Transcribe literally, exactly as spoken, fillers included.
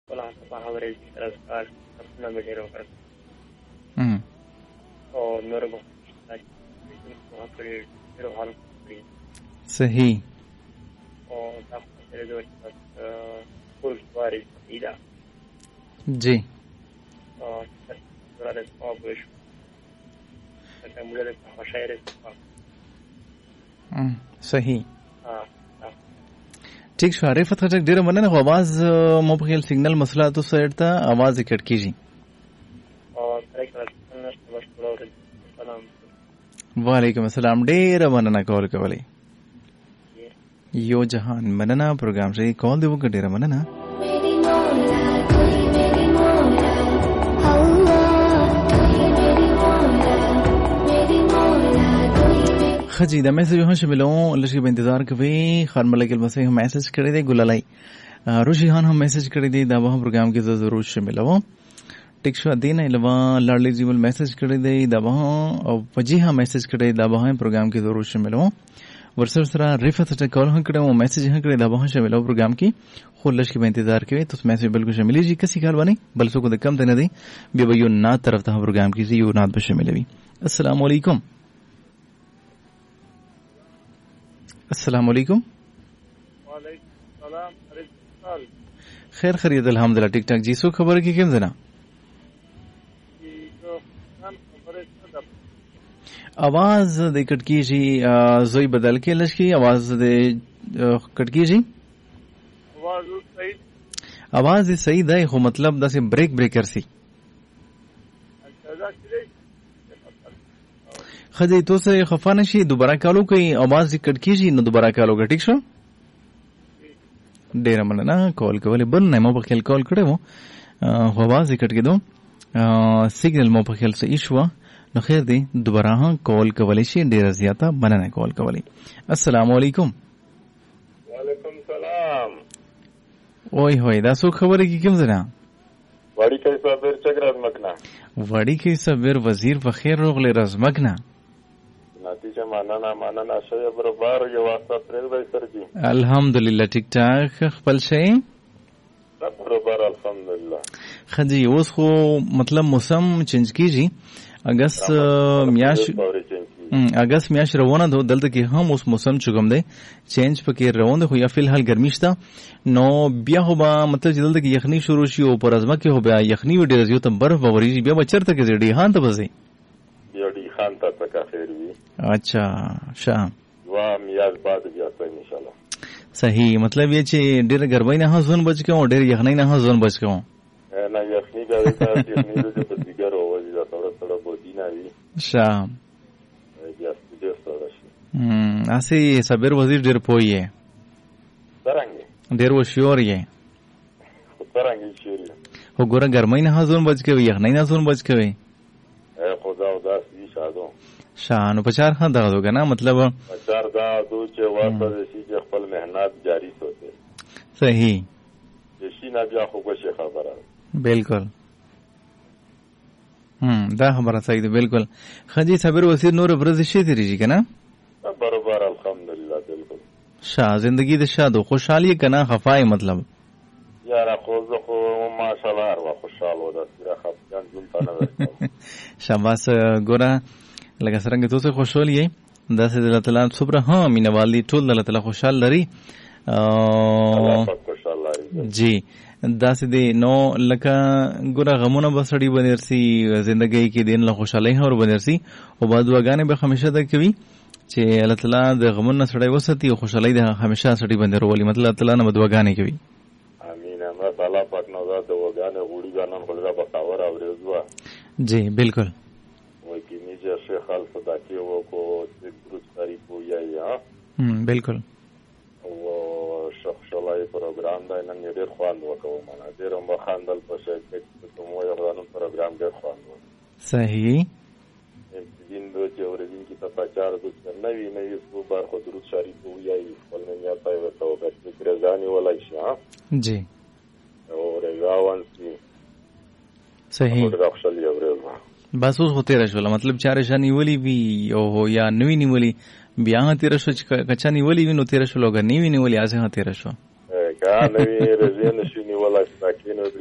ولا په هغه ورځ سره کار خپل مې ډیر وکړ ام او نور به تاسو کړی ډیر حال کړی صحیح او تاسو سره د وخت ټول واري ایدا جی او سره د پاوښ څنګه موږ له خوشاله ام صحیح ها ٹھیک شو عارف خټک ډیره مننه خو आवाज مو په خیال سیګنل مسله تو سایت ته आवाज کټ کیږي او سره سلام وعلیکم السلام ډیره مننه کول کولی یو جهان مننه پروګرام شي کول دی وګ ډیره مننه خجی دا میسج هم شاملو لشي په انتظار کوي خان ملک المسیح هم میسج کړی دی ګلالای روشیان هم میسج کړی دی دا به پروګرام کې ضرور شاملو ټیک شو دین علاوه لاړلی جیبل میسج کړی دی دا به او پجی هم میسج کړی دا به پروګرام کې ضرور شاملو ورسره سره رفعت ته کول هم کړو میسج هم کړی دا به شاملو پروګرام کې خو لشي په انتظار کوي تو میسج بالکل شاملې جی کسي کار باندې بل څه کو د کم ته نه دی بیا به یو نا طرف ته پروګرام کې یو نا به شاملوي السلام علیکم السلام علیکم وعلیکم السلام خیر خرید الحمدلله ٹھیک ٹھاک جی سو خبر کی کیم زنا आवाज दे कटकी जी जोई बदल के लशकी आवाज दे कटकी जी आवाज सही आवाज सही दे हो मतलब दसे ब्रेक ब्रेकर सी خدای تو سه خفا نشي دوباره کالو کوي आवाज کټ کیږي نو دوباره کالو غټیک شو ډیر مننه کال کولې بل نه مو په خیال کال کړو خو आवाज کټ کېدو سیګنل مو په خیال سه ایشوا نو خیر دی دوباره ها کال کولې شي ډیر زیاته مننه کال کولې السلام علیکم وعلیکم السلام وای هوای دا څو خبره کی کوم زنه وړي کې صابر چګراد مکنا وړي کې صابر وزیر په خیر روغله رزمکنا نتیجه مننه مننه شوی برابر یو واسطه پرې وای سرجی الحمدلله ټیک ټاک خپل شي برابر الحمدلله خدي اوس خو مطلب موسم چینج کیږي اگست میاش اگست میاش روانه ده دلته کې هم اوس موسم چګم دی چینج پکې روان دی خو یا فلحال ګرمي شته نو بیا هو با مطلب چې دلته کې یخني شروع شي او پر ازمه کې هو بیا یخني وډیر زیات برف باورې بیا بچرته کې دی هان ته بزي بیا دی خان ته تک خیر وي اچھا شام وا میاز بعد بیا ته ان شاء الله صحیح مطلب یې چې ډیر ګرمۍ نه هزون بچ کې او ډیر یخنۍ نه هزون بچ کې نه یخني دا ته یخني د په دیګر او دا څوړه څوړه بودینا وی شام بیا ډیر څه شي هم اسی صابر وزیر ډیر پوي څنګه ډیر وشور یې څنګه شي هو ګوره ګرمۍ نه هزون بچ کې یخنۍ نه هزون بچ کې اے خدا او داس دي شادو شانو پچار خان دا دوګه نه مطلب پچار دا دو چې واسطه شي چې خپل مهنت جاری سوته صحیح شي نه بیا خو به خبره بالکل هم دا خبره صحیح ده بالکل خجی صابر وزیر نور برز شي تیریږي کنه برابر الحمدلله بالکل شاه زندگی د شادو خوشحالی کنه خفای مطلب یاره خو زه خو ماشاءالله وا خوشاله و دا سره خپل ځون ته نه شاباس ګوره لکه څنګه تاسو خوشحال یې دا سه الله تعالی صبر ها مینوالي ټول الله تعالی خوشحال لري الله پاک خوشحال لري جی دا سه دی نو لکه ګوره غمونه بسړي بنرسي ژوندۍ کې دین له خوشحالي اور بنرسي او بعد وګانه به همیشه د کوي چې الله تعالی د غمونه سړی وساتي او خوشحالي د همیشه سړی باندې ورولي مطلب الله تعالی نه بدوګانه کوي امين امر الله پاک نو دا د وګانه غوړي غنن خلګه په کاور او رضوا جی بالکل وای کی میجر شیخ خال صدا کې وو کو د درود شریف ویا یا هم بالکل او شخص شلای پروګرام دا نن ډیر خوان وکاو معنا ډیر مو خاندل په شي چې کومو یو غانو پروګرام ډیر خوان و صحیح دین دو چې اورین کی په چار د نوی نوی سو بار خو درود شریف ویا خپل نه یا پای وته او د ګرځانی ولای شي جی او رضاوان سي صحیح راخصل یو ورل بس اوس هته راشول مطلب چار شانی ولی وی او یا نوی نیولی بیا تیر شو چې کچا نیولی وینو تیر شو لوګ نیوی نیولی ازه تیر شو کا نوی رزین شو نیولای ساکینو